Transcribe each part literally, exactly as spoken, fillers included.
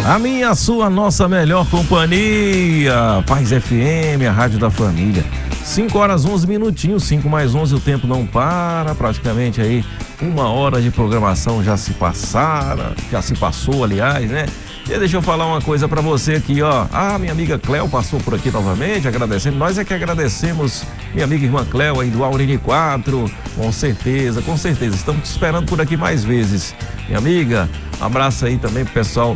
A minha, a sua, nossa melhor companhia, Paz F M, a rádio da família. cinco horas onze minutinhos, cinco mais onze, o tempo não para, praticamente aí uma hora de programação já se passaram, já se passou, aliás, né? E deixa eu falar uma coisa pra você aqui, ó. Ah, minha amiga Cléo passou por aqui novamente, agradecendo. Nós é que agradecemos, minha amiga irmã Cléo aí do Aurine quatro, com certeza, com certeza. Estamos te esperando por aqui mais vezes. Minha amiga, um abraço aí também pro pessoal.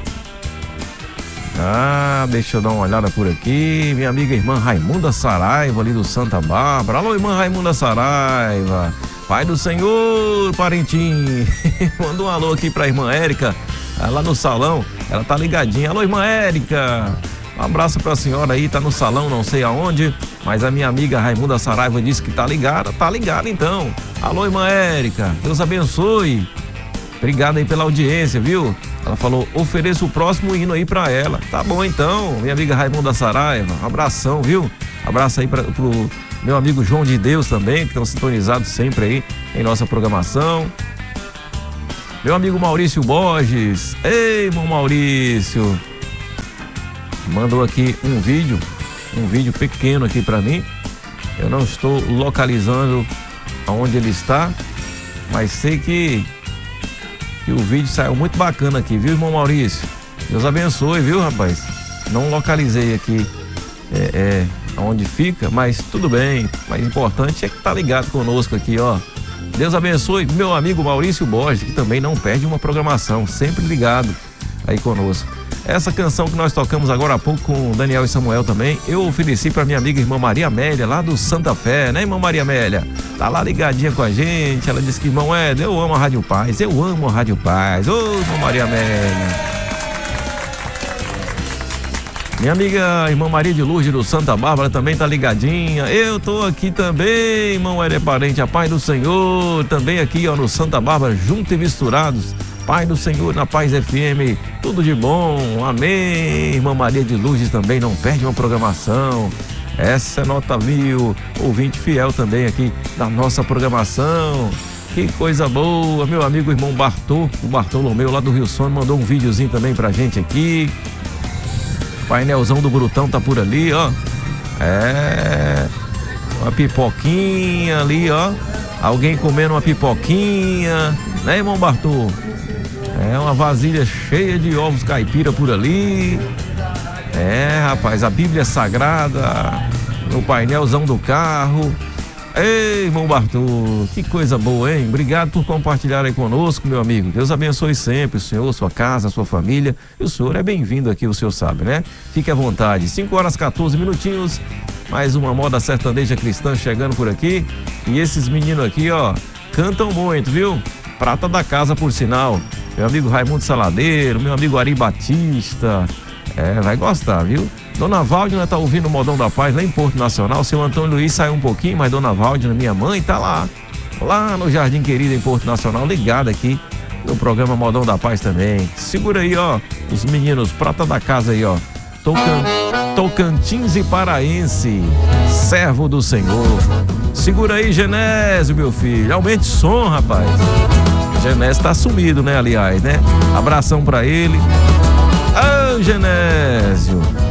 Ah, deixa eu dar uma olhada por aqui. Minha amiga irmã Raimunda Saraiva, ali do Santa Bárbara. Alô, irmã Raimunda Saraiva. Pai do Senhor, parentinho. Manda um alô aqui pra irmã Érica, lá no salão. Ela tá ligadinha. Alô, irmã Érica. Um abraço pra senhora aí, tá no salão, não sei aonde, mas a minha amiga Raimunda Saraiva disse que tá ligada. Tá ligada então. Alô, irmã Érica. Deus abençoe. Obrigado aí pela audiência, viu? Ela falou, ofereça o próximo hino aí pra ela. Tá bom então, minha amiga Raimunda Saraiva. Um abração, viu? Abraço aí pra, pro meu amigo João de Deus também, que estão sintonizados sempre aí em nossa programação. Meu amigo Maurício Borges. Ei, irmão Maurício. Mandou aqui um vídeo, um vídeo pequeno aqui pra mim. Eu não estou localizando aonde ele está, mas sei que E o vídeo saiu muito bacana aqui, viu, irmão Maurício? Deus abençoe, viu, rapaz? Não localizei aqui é, é, onde fica, mas tudo bem. Mas o importante é que tá ligado conosco aqui, ó. Deus abençoe meu amigo Maurício Borges, que também não perde uma programação, sempre ligado aí conosco. Essa canção que nós tocamos agora há pouco com o Daniel e Samuel também, eu ofereci para minha amiga irmã Maria Amélia, lá do Santa Fé, né, irmã Maria Amélia? Tá lá ligadinha com a gente. Ela disse que, irmão Éder, eu amo a Rádio Paz, eu amo a Rádio Paz. Ô, irmã Maria Amélia. Minha amiga irmã Maria de Lourdes do Santa Bárbara também tá ligadinha. Eu tô aqui também, irmão Éder Parente, a paz do Senhor, também aqui, ó, no Santa Bárbara, juntos e misturados. Pai do Senhor na Paz F M, tudo de bom, amém. Irmã Maria de Lourdes também não perde uma programação. Essa é nota mil, ouvinte fiel também aqui da nossa programação. Que coisa boa, meu amigo irmão Bartô, o Bartolomeu lá do Rio Sono, mandou um videozinho também pra gente aqui. Painelzão do Brutão tá por ali, ó. É, uma pipoquinha ali, ó. Alguém comendo uma pipoquinha, né, irmão Bartô? É uma vasilha cheia de ovos caipira por ali. É, rapaz, a Bíblia Sagrada no painelzão do carro. Ei, irmão Bartô, que coisa boa, hein? Obrigado por compartilhar aí conosco, meu amigo. Deus abençoe sempre o senhor, sua casa, sua família. E o senhor é bem-vindo aqui, o senhor sabe, né? Fique à vontade. cinco horas quatorze minutinhos. Mais uma moda sertaneja cristã chegando por aqui. E esses meninos aqui, ó, cantam muito, viu? Prata da casa, por sinal. Meu amigo Raimundo Saladeiro, meu amigo Ari Batista. É, vai gostar, viu? Dona Valdina tá ouvindo o Modão da Paz lá em Porto Nacional. Seu Antônio Luiz saiu um pouquinho, mas Dona Valdina, minha mãe, tá lá. Lá no Jardim Querido, em Porto Nacional, ligada aqui no programa Modão da Paz também. Segura aí, ó, os meninos, prata da casa aí, ó. Tocan... Tocantins e Paraense, servo do Senhor. Segura aí, Genésio, meu filho. Aumente o som, rapaz. Genésio tá sumido, né, aliás, né? Abração pra ele. Ah, Genésio.